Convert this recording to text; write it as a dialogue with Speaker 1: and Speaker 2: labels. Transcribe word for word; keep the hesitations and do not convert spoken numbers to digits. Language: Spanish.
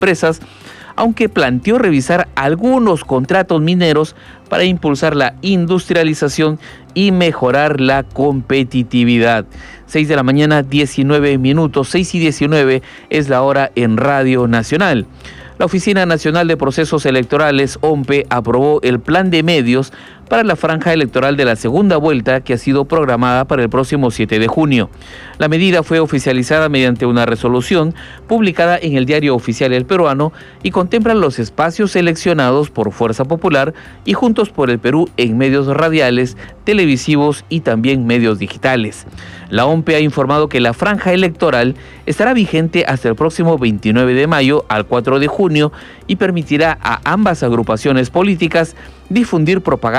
Speaker 1: empresas, aunque planteó revisar algunos contratos mineros para impulsar la industrialización y mejorar la competitividad. seis de la mañana, diecinueve minutos, seis y diecinueve es la hora en Radio Nacional. La Oficina Nacional de Procesos Electorales, O M P E, aprobó el plan de medios para la franja electoral de la segunda vuelta que ha sido programada para el próximo siete de junio. La medida fue oficializada mediante una resolución publicada en el Diario Oficial El Peruano y contempla los espacios seleccionados por Fuerza Popular y Juntos por el Perú en medios radiales, televisivos y también medios digitales. La O M P E ha informado que la franja electoral estará vigente hasta el próximo veintinueve de mayo al cuatro de junio y permitirá a ambas agrupaciones políticas difundir propaganda